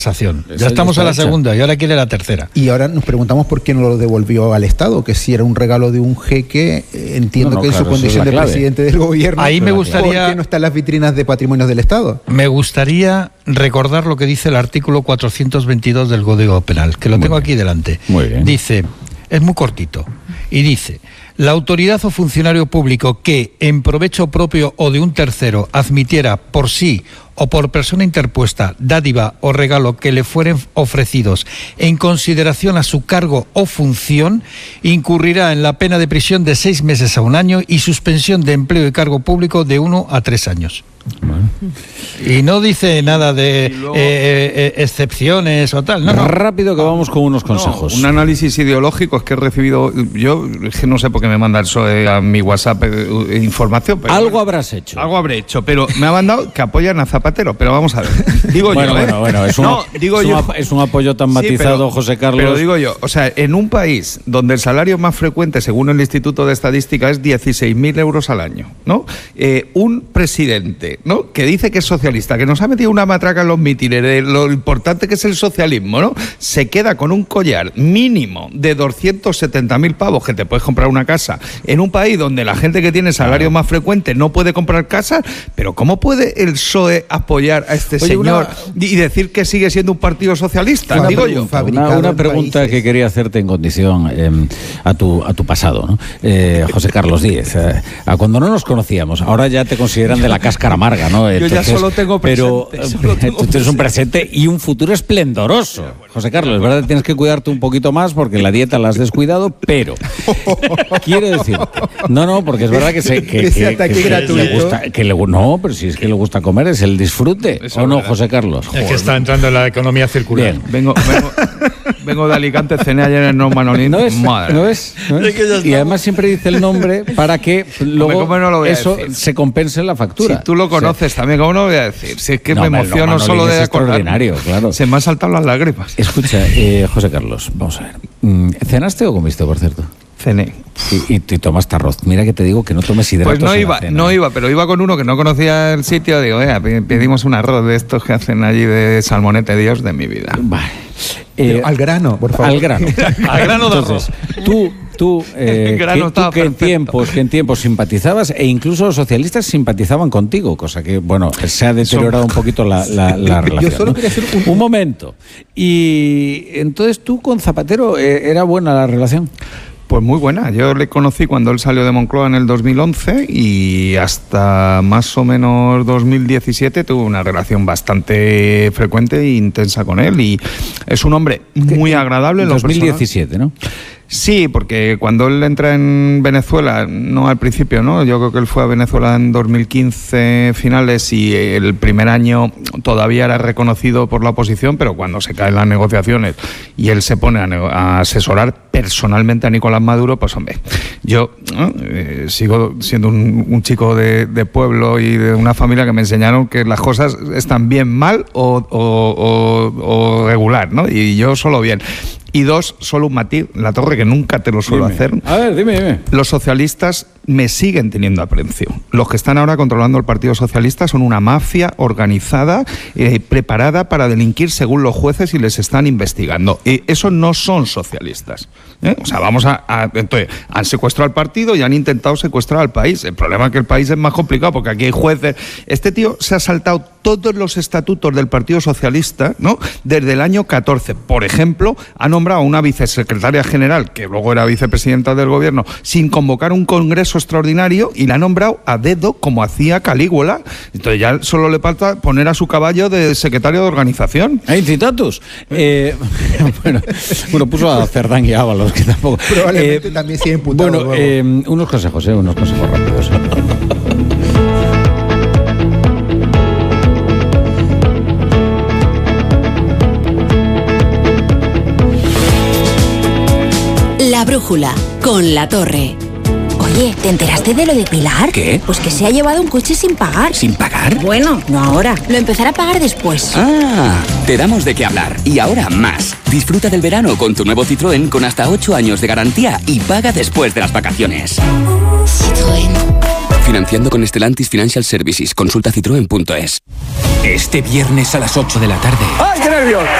Ya estamos a la segunda y ahora quiere la tercera. Y ahora nos preguntamos por qué no lo devolvió al Estado, que si era un regalo de un jeque, entiendo que en su condición de presidente del gobierno. Ahí me gustaría... ¿Por qué no está en las vitrinas de patrimonios del Estado? Me gustaría recordar lo que dice el artículo 422 del Código Penal, que lo tengo aquí delante. Muy bien. Dice, es muy cortito, y dice: la autoridad o funcionario público que, en provecho propio o de un tercero, admitiera por sí o por persona interpuesta dádiva o regalo que le fueren ofrecidos en consideración a su cargo o función, incurrirá en la pena de prisión de 6 meses a 1 año y suspensión de empleo y cargo público de 1 a 3 años. Bueno. Y no dice nada de excepciones o tal. No. Rápido, que vamos con unos consejos. Un análisis ideológico es que he recibido, yo es que no sé por qué me manda el PSOE a mi WhatsApp información. Pero algo habrás hecho. Algo habré hecho, pero me ha mandado que apoyan a Zapatero, pero vamos a ver. Digo bueno, yo, es un apoyo tan matizado, pero, José Carlos. Pero digo yo, o sea, en un país donde el salario más frecuente, según el Instituto de Estadística, es 16.000 euros al año, ¿no? Un presidente, ¿no?, que dice que es socialista, que nos ha metido una matraca en los mítines de lo importante que es el socialismo, ¿no?, se queda con un collar mínimo de 270.000 pavos, que te puedes comprar una casa, en un país donde la gente que tiene salario más frecuente no puede comprar casas. Pero ¿cómo puede el PSOE apoyar a este señor y decir que sigue siendo un partido socialista? Una pregunta que quería hacerte en condición a tu pasado, ¿no? José Carlos Díez, a cuando no nos conocíamos, ahora ya te consideran de la cáscara amarga, ¿no? Entonces, yo ya solo tengo presente. Pero tú tienes un presente y un futuro esplendoroso. José Carlos, es verdad que tienes que cuidarte un poquito más porque la dieta la has descuidado, pero quiero decirte, porque es verdad no, pero si es que le gusta comer, es el disfrute. Eso ¿O no, José Carlos? Es que está entrando en la economía circular. Bien. Vengo de Alicante, cené ayer en Norman Manolín. ¿No es? Y además siempre dice el nombre para que luego eso se compense en la factura. Si tú lo conoces también, ¿cómo no lo voy a decir? Si es que me emociono solo de acordar. Claro. Se me han saltado las lágrimas. Escucha, José Carlos, vamos a ver. ¿Cenaste o comiste, por cierto? Cené. Y tomaste arroz. Mira que te digo que no tomes hidratos. Pues no iba, pero iba con uno que no conocía el sitio. Digo, pedimos un arroz de estos que hacen allí de salmonete, Dios de mi vida. Vale. Al grano, por favor. Al grano. Al grano de arroz. Entonces, tú que en tiempos simpatizabas, e incluso los socialistas simpatizaban contigo, cosa que, se ha deteriorado un poquito la relación. Yo solo quería hacer un momento. Y entonces tú con Zapatero, ¿era buena la relación? Pues muy buena. Yo le conocí cuando él salió de Moncloa en el 2011 y hasta más o menos 2017 tuve una relación bastante frecuente e intensa con él, y es un hombre muy agradable. En 2017, ¿no? Sí, porque cuando él entra en Venezuela, no al principio, ¿no? Yo creo que él fue a Venezuela en 2015 finales y el primer año todavía era reconocido por la oposición, pero cuando se caen las negociaciones y él se pone a asesorar personalmente a Nicolás Maduro, pues hombre, yo sigo siendo un chico de pueblo y de una familia que me enseñaron que las cosas están bien, mal o regular, ¿no? Y yo solo bien. Y dos, solo un matiz, La Torre, que nunca te lo suelo hacer. A ver, dime. Los socialistas me siguen teniendo aprecio. Los que están ahora controlando el Partido Socialista son una mafia organizada, preparada para delinquir según los jueces y les están investigando. Esos no son socialistas. O sea, entonces, han secuestrado al partido y han intentado secuestrar al país. El problema es que el país es más complicado porque aquí hay jueces. Este tío se ha saltado todos los estatutos del Partido Socialista, ¿no?, desde el año 14. Por ejemplo, ha nombrado a una vicesecretaria general, que luego era vicepresidenta del gobierno, sin convocar un congreso extraordinario, y la ha nombrado a dedo, como hacía Calígula. Entonces ya solo le falta poner a su caballo de secretario de organización. ¿Hay citatus? Puso a Cerdán y Ábalos, que tampoco... Probablemente también sigue imputado. Unos consejos rápidos. La brújula, con La Torre. Oye, ¿te enteraste de lo de Pilar? ¿Qué? Pues que se ha llevado un coche sin pagar. ¿Sin pagar? Bueno, no ahora. Lo empezará a pagar después. Ah, te damos de qué hablar. Y ahora más. Disfruta del verano con tu nuevo Citroën con hasta 8 años de garantía y paga después de las vacaciones. Citroën. Financiando con Stellantis Financial Services. Consulta citroen.es. Este viernes a las 8 de la tarde. ¡Ay, qué nervios!